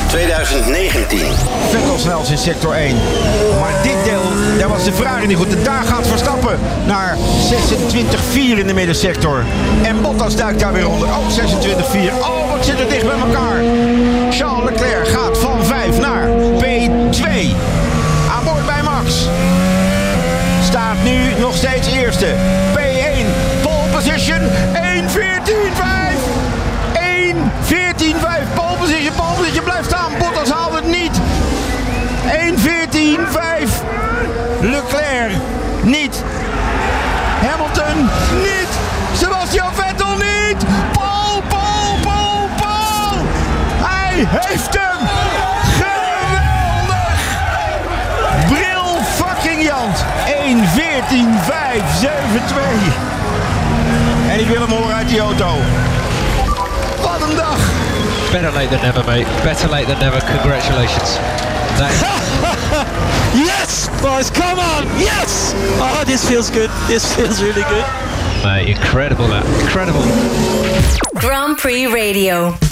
2019. Vettel snelst in sector 1. Maar dit deel, daar was de Ferrari niet goed. En daar gaat Verstappen naar 26-4 in de middensector. En Bottas duikt daar weer onder. Ook 26-4. Oh, wat zit er dicht bij elkaar. Charles Leclerc gaat van 5 naar P2. Aan boord bij Max. Staat nu nog steeds eerste. P1, pole position, 1.14.5. 1.14.5, pole position, blijft staan. Bottas haalt het niet. 1.14.5. Leclerc niet. Hamilton niet. Sebastian Vettel niet. Paul. Hij heeft hem. Geweldig. Bril fucking Jant. 1.14.572. En ik wil hem horen uit die auto. Wat een dag. Better late than never, mate. Better late than never. Congratulations. Yes, boys, come on. Yes. Oh, this feels good. This feels really good. Mate, incredible that. Incredible. Grand Prix Radio.